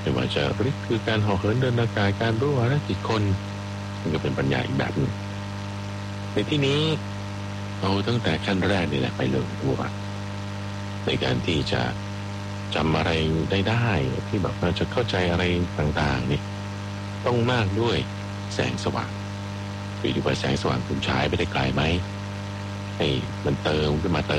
ไม่ว่าจะฤทธิ์คือการห่อเหินเดินอากาศการรู้วาระจิตคนมันก็เป็นปัญญาอีกแบบนึงในที่นี้เอาตั้งแต่ขั้นแรกนี่แหละไปเลยว่าในการที่จะจำอะไรได้ที่แบบเราจะเข้าใจอะไรต่างๆนี่ต้องมากด้วยแสงสว่างคือดูว่าแสงสว่างคุณฉายไปได้ไกลไหมให้มันเติมขึ้นมา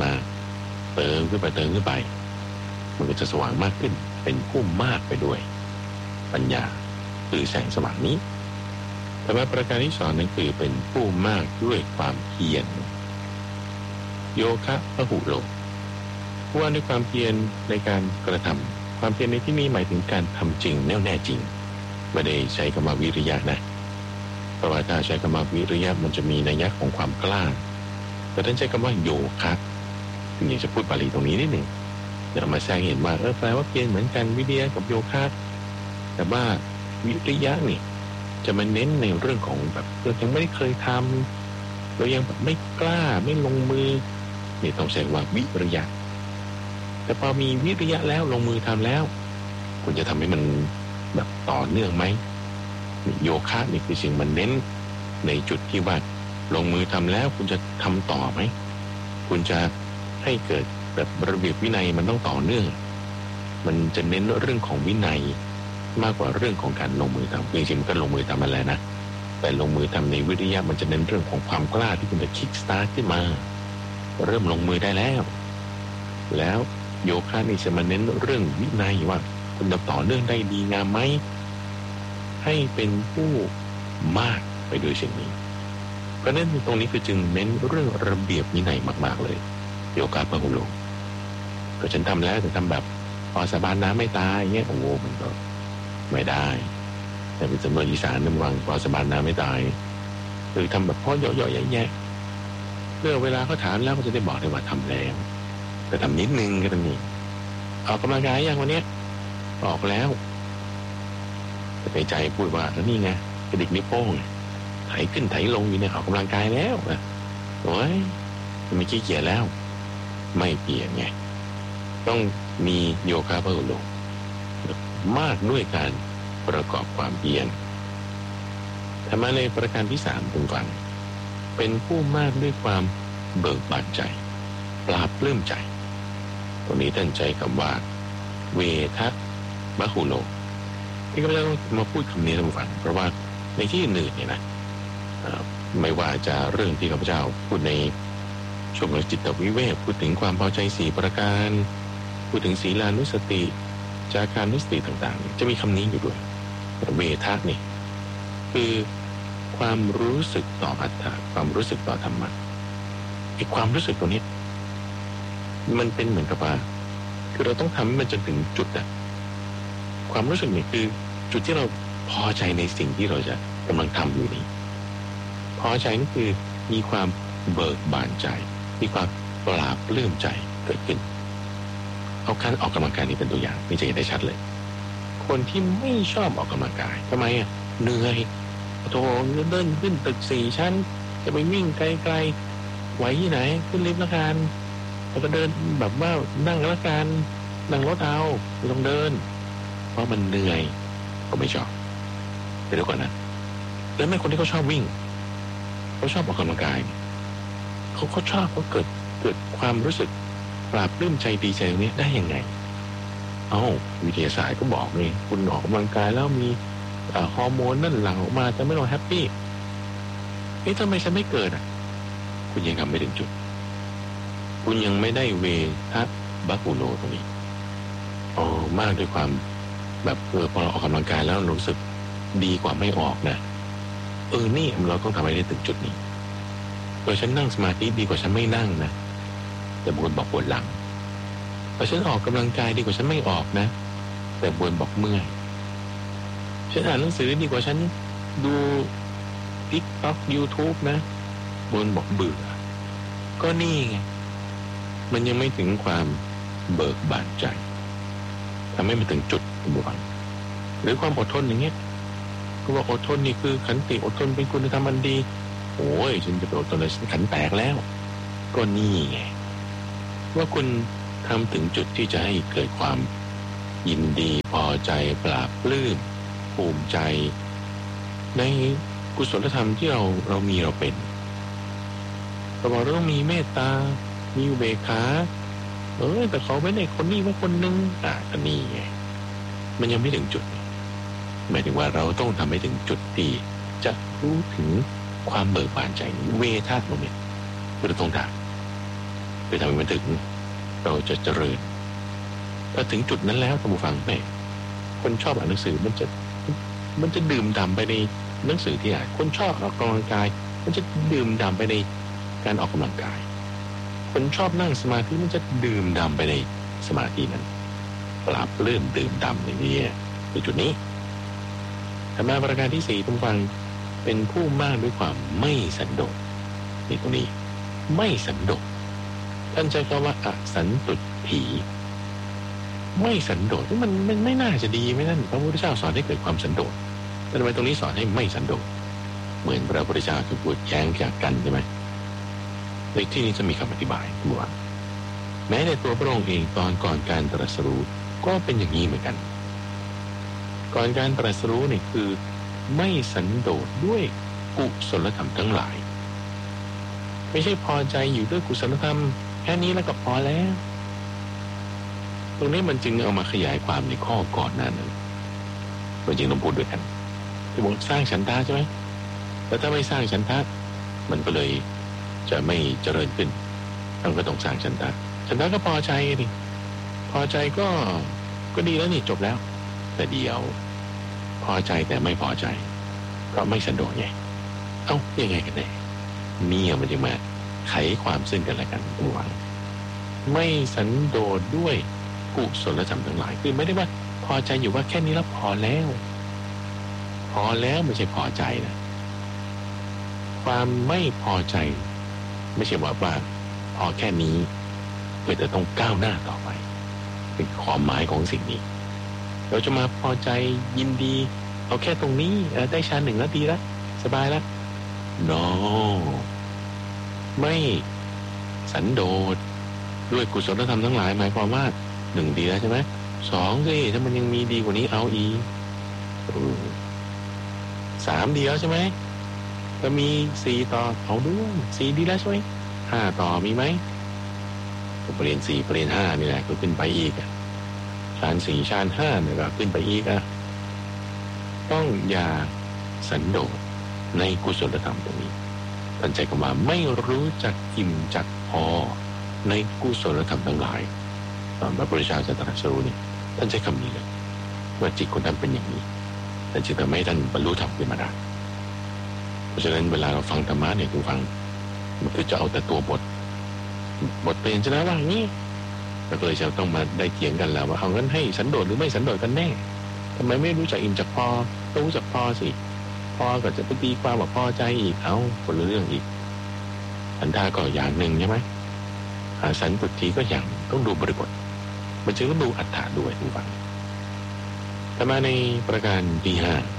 มันก็จะสว่างมากขึ้นเป็นผู้มากไปด้วยปัญญาคือแสงสว่างนี้แต่ว่าประการที่สองนั้นคือเป็นผู้มากด้วยความเพียรโยคะพหุโลว่าด้วยความเพียรในการกระทำความเพียรในที่นี้หมายถึงการทำจริงแน่วแน่จริงไม่ได้ใช้คำว่าวิริยะนะเพราะว่าถ้าใช้คำว่าวิริยะมันจะมีนัยยะของความกล้าแต่ท่านใช้คำว่าโยคะถึงอยากจะพูดบาลีตรงนี้นิดหนึ่งเดี๋ยวมาแสดงเห็นว่าแปลว่าเพียรเหมือนกันวิริยะกับโยคะแต่ว่าวิริยะนี่จะมาเน้นในเรื่องของแบบเรายังไม่ได้เคยทำเรายังแบบไม่กล้าไม่ลงมือนี่ต้องใช้ว่าวิริยะแต่พอมีวิริยะแล้วลงมือทำแล้วคุณจะทำให้มันแบบต่อเนื่องไหมโยคะนี่คือสิ่งมันเน้นในจุดที่ว่าลงมือทำแล้วคุณจะทำต่อไหมคุณจะให้เกิดแบบระเบียบวินัยมันต้องต่อเนื่องมันจะเน้นเรื่องของวินัยมากกว่าเรื่องของการลงมือทำจริงๆมันก็ลงมือทำมาแล้วนะแต่ลงมือทำในวิริยะมันจะเน้นเรื่องของความกล้าที่คุณจะคิกสตาร์ทขึ้นมาเริ่มลงมือได้แล้วโยคะนี่จะมาเน้นเรื่องวินัยว่าคุณจะต่อเนื่องได้ดีงามไหมให้เป็นผู้มากไปด้วยสิ่งนี้เพราะนั้นตรงนี้คือจึงเน้นเรื่องระเบียบวินัยมากๆเลยโยคะพหุโลก็ฉันทำแล้วแต่ทำแบบพอสาบานน้ำไม่ตายเงี้ยโอ้โหมันก็ไม่ได้แต่เป็นสำนวนอีสานนั่นวังพอสาบานน้ำไม่ตายคือทำแบบพ่อเยอะๆแยะๆเพื่อเวลาเขาถามแล้วก็จะได้บอกได้ว่าทำแล้วแต่ทำนิดนึงก็ตรงนี้ออกกำลังกายอย่างวันนี้ออกแล้วแต่ในใจพูดว่าแล้วนี่ไงกระดิกนิ้วโป้งไถขึ้นไถลงอยู่เนี่ยออกกำลังกายแล้วโอ้ยไม่ขี้เกียจแล้วไม่เปลี่ยนไงต้องมีโยคะพหุโลมากด้วยการประกอบความเพียรธรรมะในประการที่3คุณฟังเป็นผู้มากด้วยความเบิกบานใจปราบปลื้มใจตรงนี้ท่านใช้คำว่าเวทะมหุโลที่ข้าพเจ้ามาพูดคำนี้ท่านฟังเพราะว่าในที่อื่นเนี่ยนะไม่ว่าจะเรื่องที่ข้าพเจ้าพูดในช่วงของจิตวิเวกพูดถึงความพอใจ4ประการพูดถึงศีลานุสติจาคานุสติต่างๆจะมีคำนี้อยู่ด้วยเวทะนี่คือความรู้สึกต่ออัตถะความรู้สึกต่อธรรมะไอ้ความรู้สึกตัวนี้มันเป็นเหมือนกับว่าคือเราต้องทำให้มันจนถึงจุดอะความรู้สึกนี่คือจุดที่เราพอใจในสิ่งที่เราจะกำลังทำอยู่นี้พอใจนี่คือมีความเบิกบานใจมีความปราบปลื้มใจเกิดขึ้นเอาการออกกำลังกายนี่เป็นตัวอย่างนี่จะเห็นได้ชัดเลยคนที่ไม่ชอบออกกำลังกายทำไมอ่ะเหนื่อยโธ่เดินขึ้นตึก4 ชั้นจะไปวิ่งไกลๆไหวที่ไหนขึ้นลิฟต์ละกันแล้วก็เดินแบบว่านั่งละกันนั่งรถเอาไม่ต้องเดินเพราะมันเหนื่อยก็ไม่ชอบเดี๋ยวก่อนนะแล้วแม่คนที่เขาชอบวิ่งเขาชอบออกกำลังกายเขาชอบเขาเกิดความรู้สึกปราบปลื้มใจดีใจตรงนี้ได้ยังไงวิทยาศาสตร์ก็บอกนี่คุณออกกำลังกายแล้วมีฮอร์โมนนั่นหลั่งออกมาจะไม่เราแฮปปี้ทำไมฉันไม่เกิดคุณยังทำไม่ถึงจุดคุณยังไม่ได้เวทะบัคุโลตรงนี้มากด้วยความแบบพอเราออกกำลังกายแล้วรู้สึกดีกว่าไม่ออกนะนี่เราต้องทำให้ได้ถึงจุดนี้โดยฉันนั่งสมาธิดีกว่าฉันไม่นั่งนะแต่บวนบอกปวดหลังแต่ฉันออกกำลังกายดีกว่าฉันไม่ออกนะแต่บวนบอกเมื่อยฉันอ่านหนังสือดีกว่าฉันดู TikTok YouTube นะบวนบอกเบื่อก็นี่ไงมันยังไม่ถึงความเบิกบานใจทำให้มันถึงจุดบวกหรือความอดทนอย่างเงี้ยก็ว่าอดทนนี่คือขันติอดทนเป็นคุณธรรมอันดีโอ้ยฉันจะไปอดทนเลยฉันขันแตกแล้วก็นี่ไงว่าคุณทำถึงจุดที่จะให้เกิดความยินดีพอใจปราบปลื้มภูมิใจในกุศลธรรมที่เรามีเราเป็นเราบอกเราต้องมีเมตตามีอุเบกขาแต่เขาไม่ได้คนนี้ว่าคนนึงก็นี่ไงมันยังไม่ถึงจุดหมายถึงว่าเราต้องทำให้ถึงจุดที่จะรู้ถึงความเบิกบานใจเวทาโมเมนต์เราต้องได้ไปทำให้มันถึงเราจะเจริญพอถึงจุดนั้นแล้วท่านผู้ฟังแม่คนชอบอ่านหนังสือมันจะดื่มด่ำไปในหนังสือที่อ่านคนชอบออกกำลังกายมันจะดื่มด่ำไปในการออกกำลังกายคนชอบนั่งสมาธิมันจะดื่มด่ำไปในสมาธินั้นปราบเริ่มดื่มด่ำในนี้ในจุดนี้ธรรมะประการที่4ท่านฟังเป็นผู้มากด้วยความไม่สันโดษนี่ตรงนี้ไม่สันโดษท่านใช้คำว่าอสันตุถีไม่สันโดษมันไม่น่าจะดีไหมท่านพระพุทธเจ้าสอนให้เกิดความสันโดษแต่ทำไมตรงนี้สอนให้ไม่สันโดษเหมือนพระพุทธเจ้าคือพูดแย้งจากกันใช่ไหมในที่นี้จะมีคำอธิบายว่าแม้ในตัวพระองค์เองตอนก่อนการตรัสรู้ก็เป็นอย่างนี้เหมือนกันก่อนการตรัสรู้เนี่ยคือไม่สันโดษด้วยกุศลธรรมทั้งหลายไม่ใช่พอใจอยู่ด้วยกุศลธรรมแค่นี้แล้วก็พอแล้วตรงนี้มันจึงเอามาขยายความในข้อก่อนหน้านั้นมันจึงต้องพูดด้วยกันที่บอกสร้างฉันทะใช่ไหมแต่ถ้าไม่สร้างฉันทะมันก็เลยจะไม่เจริญขึ้นต้องก็ต้องสร้างฉันทะก็พอใจดิพอใจก็ดีแล้วนี่จบแล้วแต่เดียวพอใจแต่ไม่พอใจเพราะไม่สันโดษไงยังไงกันแน่นี่มันจะมาไขความซึ่งกันและกันระหว่างไม่สันโดษด้วยกุศลธรรมทั้งหลายคือไม่ได้ว่าพอใจอยู่ว่าแค่นี้แล้วพอแล้วไม่ใช่พอใจนะความไม่พอใจไม่ใช่ว่าพอแค่นี้เพื่อจะต้องก้าวหน้าต่อไปเป็นความหมายของสิ่งนี้เราจะมาพอใจยินดีเอาแค่ตรงนี้ได้ฌาน1แล้วดีแล้วสบายแล้ว no ไม่สันโดษด้วยกุศลธรรมทั้งหลายหมายความว่า1ดีแล้วใช่ไหม2สิถ้ามันยังมีดีกว่านี้เอาอีก3ดีแล้วใช่ไหมถ้ามี4ต่อเอาด้วย4ดีแล้วใช่ไหม5ต่อมีไหมเปลี่ยน4เปลี่ยน5นี่แหละก็ขึ้นไปอีกฌาน4ฌาน5เนี่ยก็ขึ้นไปอีกต้องอย่าสันโดษในกุศลธรรมตรงนี้ท่านใช้คำว่าไม่รู้จักอิ่มจักพอในกุศลธรรมทั้งหลายตอนพระพุทธเจ้าจะตรัสรู้นี่ท่านใช้คำนี้เลยว่าจิตคนนั้นเป็นอย่างนี้แต่จึงทำให้ท่านบรรลุธรรมขึ้นมาได้เพราะฉะนั้นเวลาเราฟังธรรมะเนี่ยคุณฟังมันคือจะเอาแต่ตัวบทเปลี่ยนชนะว่าอย่างนี้เราก็เลยจะต้องมาได้เถียงกันแล้วว่าเอางั้นให้สันโดษหรือไม่สันโดษกันแน่ทำไมไม่รู้จักอิ่มจักพอต้องรู้จักพอสิพอก็จะไปตีความว่าพอใจอีกคนละเรื่องอีกฉันทะก็อย่างหนึ่งใช่ไหมสันตุถีก็อย่างต้องดูบริบทมันจึงต้องดูอัตถะด้วยทุกฝั่งแต่มาในประการที่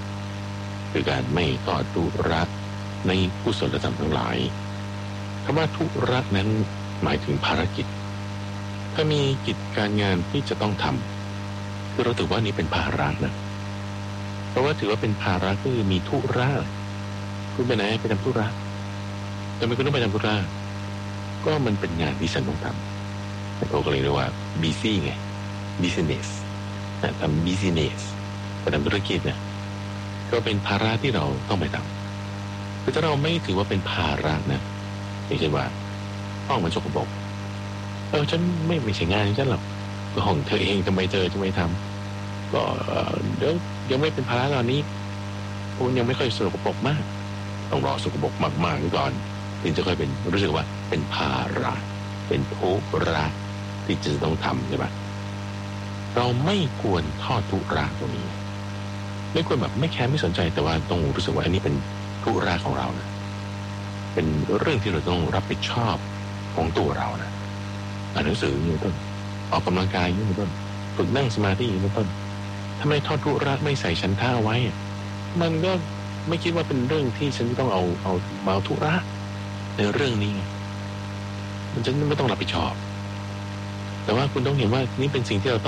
5คือการไม่ทอดทุระในกุศลธรรมทั้งหลายคำว่าทุระนั้นหมายถึงภารกิจถ้ามีกิจการงานที่จะต้องทำคือเราถือว่านี้เป็นภาระนะเพราะว่าถือว่าเป็นภาระก็คือมีธุระคุณไปไหนไปทำธุระแต่ไม่คุณต้องไปทำธุระก็มันเป็นงานที่ฉันต้องทำแต่เขาก็เลยเรียกว่า busy ไง business ทำ business ไปทำธุรกิจเนี่ยก็เป็นภาระที่เราต้องไปทำคือถ้าเราไม่ถือว่าเป็นภาระนะอย่างเช่นว่าห้องมันสกปรกฉันไม่ใช่งานฉันหรอกก็ห้องเธอเองทำไมเธอจะไม่ทำก็เดี๋ยวยังไม่เป็นภาระตอนนี้คุณยังไม่ค่อยสกปรกมากต้องรอสกปรกมากๆก่อนถึงจะค่อยเป็นรู้สึกว่าเป็นภาระเป็นธุระที่จะต้องทำใช่ปะเราไม่ควรทอดธุระตรงนี้ไม่ควรแบบไม่แคร์ไม่สนใจแต่ว่าต้องรู้สึกว่าอันนี้เป็นธุระของเรานะเป็นเรื่องที่เราต้องรับผิดชอบของตัวเรานะอ่านหนังสืออย่างต้นออกกำลังกายอย่างต้นฝึกนั่งสมาธิอย่างต้นทำไมทอดธุระไม่ใส่ฉันทะเอาไว้มันก็ไม่คิดว่าเป็นเรื่องที่ฉันต้องเอาธุระในเรื่องนี้มันจะไม่ต้องรับผิดชอบแต่ว่าคุณต้องเห็นว่านี่เป็นสิ่งที่เราต้อง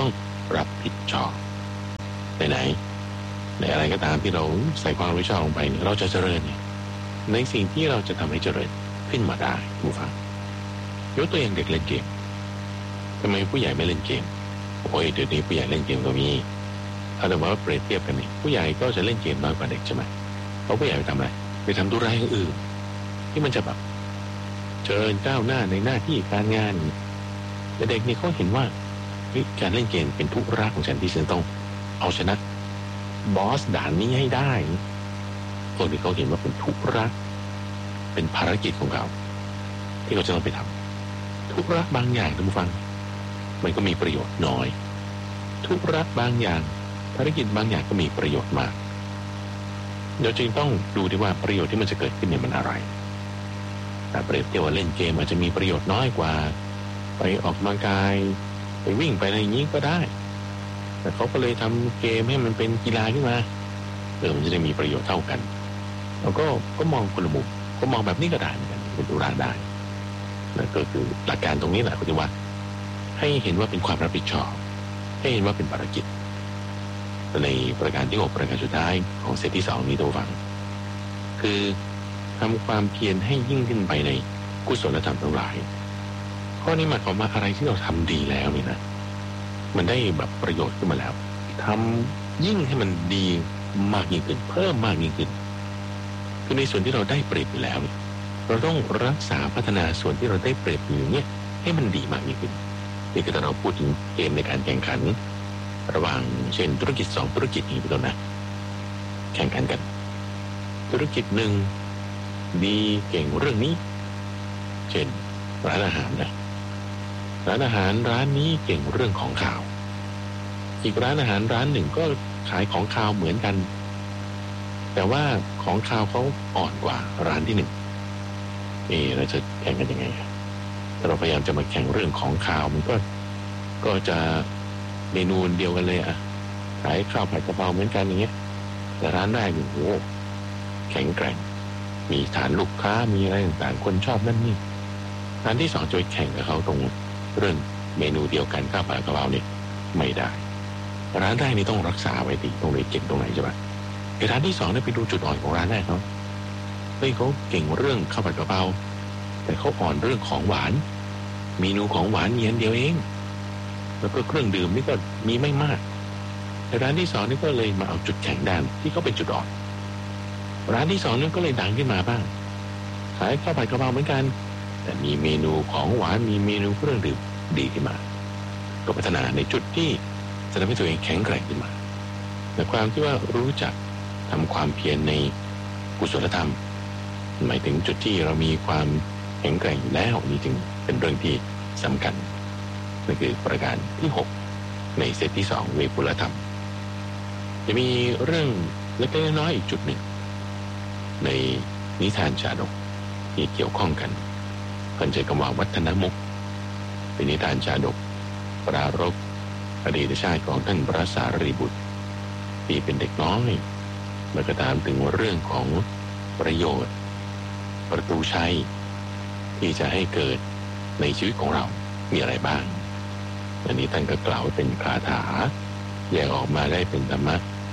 รับผิดชอบไหนในอะไรก็ตามที่เราใส่ความรับผิดชอบลงไปเราจะเจริญเนี่ยในสิ่งที่เราจะทำให้เจริญขึ้นมาได้ผู้ฟังยกตัวอย่างเด็กเล่นเกมทำไมผู้ใหญ่ไม่เล่นเกมโอ้ยเดี๋ยวนี้ผู้ใหญ่เล่นเกมก็มีถ้าแต่ว่าเปรียบเทียบกันนี่ผู้ใหญ่ก็จะเล่นเกมน้อยกว่าเด็กใช่ไหมเพราะผู้ใหญ่ไปทำอะไรไปทำธุระอื่นที่มันจะแบบเจริญก้าวหน้าในหน้าที่การงานแต่เด็กนี่เขาเห็นว่าการเล่นเกมเป็นธุระของฉันที่ฉันต้องเอาชนะบอสด่านนี้ให้ได้พวกที่เขาเห็นว่าเป็นธุระเป็นภารกิจของเขาที่เขาจะต้องไปทำธุระบางอย่างท่านผู้ฟังมันก็มีประโยชน์น้อยธุระบางอย่างภารกิจบางอย่างก็มีประโยชน์มากเราจึงต้องดูดีว่าประโยชน์ที่มันจะเกิดขึ้นเนี่ยมันอะไรแต่เปรียบเทียบว่าเล่นเกมอาจจะมีประโยชน์น้อยกว่าไปออกกำลังกายไปวิ่งไปอะไรอย่างนี้ก็ได้แต่เขาก็เลยทำเกมให้มันเป็นกีฬาขึ้นมามันจะได้มีประโยชน์เท่ากันเราก็มองคนละมุมก็มองแบบนี้ก็ได้เหมือนกันเป็นธุระได้นั่นก็คือหลักการตรงนี้แหละก็คือว่าให้เห็นว่าเป็นความรับผิดชอบให้เห็นว่าเป็นภารกิจในประการที่6ประการสุดท้ายของเซตที่2นี้ตัวฟังคือทำความเพียรให้ยิ่งขึ้นไปในกุศลธรรมทั้งหลายข้อนี้หมายความว่าอะไรที่เราทำดีแล้วนี่นะมันได้แบบประโยชน์ขึ้นมาแล้วทำยิ่งให้มันดีมากยิ่งขึ้นเพิ่มมากยิ่งขึ้นคือในส่วนที่เราได้เปรียบอยู่แล้วเราต้องรักษาพัฒนาส่วนที่เราได้เปรียบอยู่เนี่ยให้มันดีมากยิ่งขึ้นนี่คือถ้าเราพูดถึงเกมในการแข่งขันระหว่างเช่นธุรกิจ2ธุรกิจนี้เป็นต้นนะแข่งขันกันธุรกิจหนึ่งดีเก่งเรื่องนี้เช่นร้านอาหารนะร้านอาหารร้านนี้เก่งเรื่องของข่าวอีกร้านอาหารร้านหนึ่งก็ขายของข่าวเหมือนกันแต่ว่าของข่าวเขาอ่อนกว่าร้านที่1เราจะแข่งกันยังไงถ้าเราพยายามจะมาแข่งเรื่องของข่าวมันก็จะเมนูเดียวกันเลยขายข้าวผัดกะเพราเหมือนกันอย่างเงี้ยแต่ร้านแรกโอ้โหแข็งแกร่งมีฐานลูกค้ามีอะไรต่างๆคนชอบนั่นนี่ร้านที่2จะไปแข่งกับเขาตรงเรื่องเมนูเดียวกันข้าวผัดกะเพราเนี่ยไม่ได้ร้านแรกนี่ต้องรักษาไว้ดีตรงไหนเก่งตรงไหนใช่ปะไอ้ร้านที่2เนี่ยไปดูจุดอ่อนของร้านแรกเขาเก่งเรื่องข้าวผัดกะเพราแต่เขาอ่อนเรื่องของหวานเมนูของหวานมีอันเดียวเองแล้วก็เครื่องดื่มนี่ก็มีไม่มากแต่ร้านที่2นี่ก็เลยมาเอาจุดแข็งด้านที่เขาเป็นจุดอ่อนร้านที่2นั่นก็เลยดังขึ้นมาบ้างขายข้าวผัดกะเพราเหมือนกันแต่มีเมนูของหวานมีเมนูเครื่องดื่มดีขึ้นมาก็พัฒนาในจุดที่จะทำให้ตัวเองแข็งแกร่งขึ้นมาแต่ความที่ว่ารู้จักทำความเพียรในกุศลธรรมหมายถึงจุดที่เรามีความแข็งแกร่งอยู่แล้วนี่จึงเป็นเรื่องที่สำคัญนั่นคือประการที่6ในเซตที่2เวปุลธรรมจะมีเรื่องเล็กๆน้อยๆอีกจุดหนึ่งในนิทานชาดกที่เกี่ยวข้องกันพันใจกำว่าวัฒนมุกเป็นนิทานชาดกปรารภอดีตชาติของท่านพระสารีบุตรที่เป็นเด็กน้อยมาก็ตามถึงเรื่องของประโยชน์ประตูชัยที่จะให้เกิดในชีวิตของเรามีอะไรบ้างอันนี้ท่านก็กล่าวเป็นคาถาแยกออกมาได้เป็นธรรมะ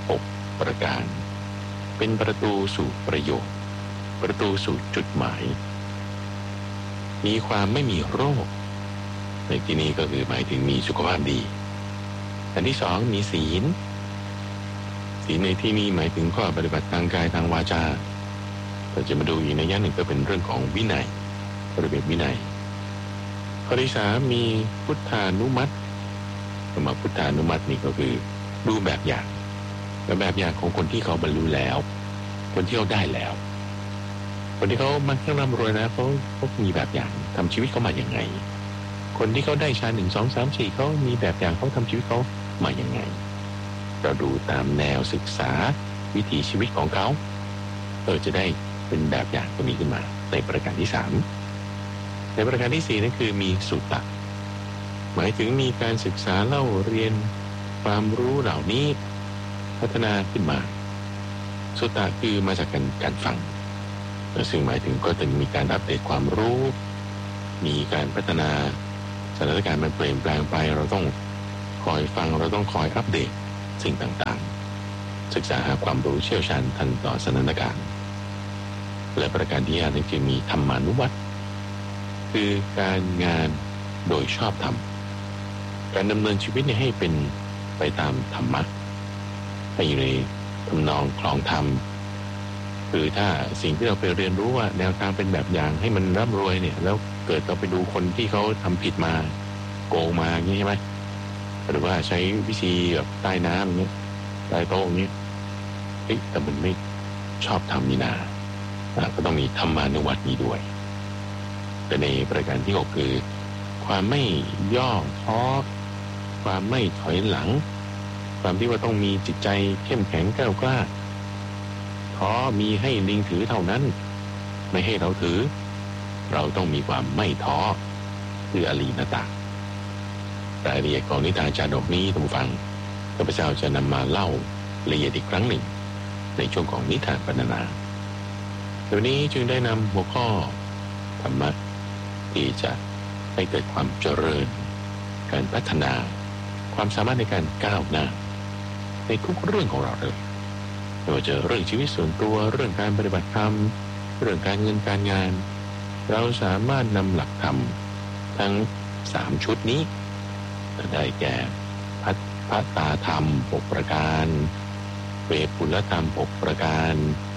6ประการเป็นประตูสู่ประโยชน์ประตูสู่จุดหมายมีความไม่มีโรคในที่นี้ก็คือหมายถึงมีสุขภาพดีอันที่2มีศีลในที่นี้หมายถึงข้อปฏิบัติทางกายทางวาจาเราจะมาดูอีกในย่านหนึ่งก็เป็นเรื่องของวินัยระเบียบวินัยข้อที่3มีพุทธานุมัติคำว่าพุทธานุมัตินี่ก็คือดูแบบอย่างของคนที่เขาบรรลุแล้วคนที่เขาได้แล้วคนที่เขามั่งคั่งร่ำรวยนะเขามีแบบอย่างทำชีวิตเขามาอย่างไงคนที่เขาได้ฌาน1 2 3 4เขามีแบบอย่างเขาทำชีวิตเขามาอย่างไงเราดูตามแนวศึกษาวิถีชีวิตของเขาจะได้เป็นแบบอย่างตรงนี้ขึ้นมาในประการที่3ในประการที่4นั่นคือมีสุตตะหมายถึงมีการศึกษาเล่าเรียนความรู้เหล่านี้พัฒนาขึ้นมาสุตตะคือมาจากการฟังซึ่งหมายถึงก็จะมีการอัปเดตความรู้มีการพัฒนาสถานการณ์มันเปลี่ยนแปลงไปเราต้องคคอยฟังเราต้องคอยอัปเดตสิ่งต่างๆศึกษาหาความรู้เชี่ยวชาญทันต่อสถานการณ์และประการที่5นั้นคือมีธรรมานุวัตรคือการงานโดยชอบธรรมการดำเนินชีวิตให้เป็นไปตามธรรมะให้อยู่ในทำนองคลองธรรมคือถ้าสิ่งที่เราไปเรียนรู้ว่าแนวทางเป็นแบบอย่างให้มันร่ำรวยเนี่ยแล้วเกิดเราไปดูคนที่เขาทำผิดมาโกงมาอย่างนี้ใช่ไหมหรือว่าใช้วิธีแบบใต้น้ำอย่างเงี้ยใต้โต๊ะอย่างเงี้ยแต่มันไม่ชอบทำนี่นาก็ต้องมีธรรมานุวัตรนี้ด้วยแต่ในประการที่6คือความไม่ย่อท้อความไม่ถอยหลังความที่ว่าต้องมีจิตใจเข้มแข็งกล้าท้อมีให้ลิงถือเท่านั้นไม่ให้เราถือเราต้องมีความไม่ท้อคืออลีนตะรายละเอียดของนิทานชาดกนี้ท่านผู้ฟังข้าพเจ้าจะนำมาเล่าละเอียดอีกครั้งหนึ่งในช่วงของนิทานปรรณนาเดี๋ยวนี้จึงได้นำหัวข้อธรรมะที่จะให้เกิดความเจริญการพัฒนาความสามารถในการก้าวหน้าในทุกเรื่องของเราเลยไม่ว่าจะเรื่องชีวิตส่วนตัวเรื่องการปฏิบัติธรรมเรื่องการเงินการงานเราสามารถนำหลักธรรมทั้ง3ชุดนี้ได้แก่พัตตาธรรม6ประการเวปุลธรรม6ประการ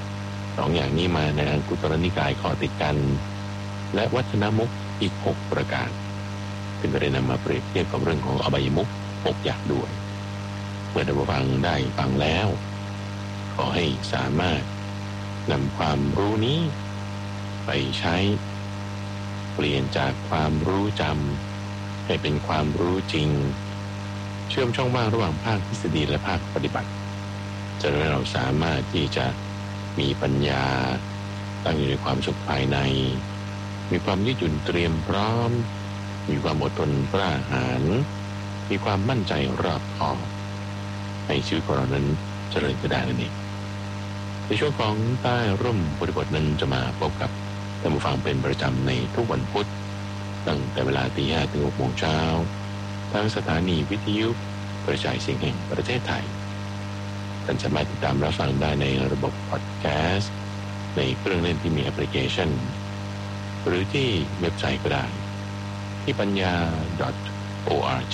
2อย่างนี้มาในอังคุตรนิกายข้อติดกันและวัฒนมุขอีก6ประการซึ่งก็ได้นำมาเปรียบเทียบกับเรื่องของอบายมุข6อย่างด้วยเมื่อท่านผู้ฟังได้ฟังแล้วขอให้สามารถนำความรู้นี้ไปใช้เปลี่ยนจากความรู้จำให้เป็นความรู้จริงเชื่อมช่องว่างระหว่างภาคทฤษฎีและภาคปฏิบัติจะทำให้เราสามารถที่จะมีปัญญาตั้งอยู่ในความสุขภายในมีความยืดหยุ่นเตรียมพร้อมมีความอดทนกล้าหาญมีความมั่นใจรอบคอบให้ชีวิตของเรานั้นเจริญก้าวหน้านั่นเองในช่วงของใต้ร่มบริบทนั้นจะมาพบกับท่านผู้ฟังเป็นประจำในทุกวันพุธตั้งแต่เวลา 5:00 ถึง 6:00 น.ทางสถานีวิทยุกระจายเสียงแห่งประเทศไทยท่านสามารถติดตามรับฟังได้ในระบบพอดแคสต์ในเครื่องเล่นที่มีแอปพลิเคชันหรือที่เว็บไซต์ก็ได้ที่ปัญญา .org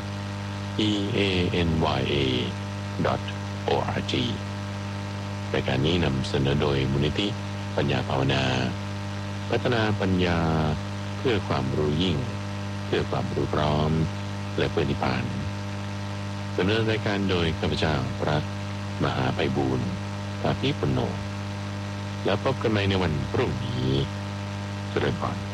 eanya.org รายการนี้นำเสนอโดยมูลนิธิปัญญาภาวนาพัฒนาปัญญาเพื่อความรู้ยิ่งเพื่อความรู้พร้อมและเพื่อนิพพานดำเนินรายการโดยข้าพเจ้าพระมหาไพบูลย์อภิปุณโญแล้วพบกันใหม่ในวันพรุ่งนี้เจริญพร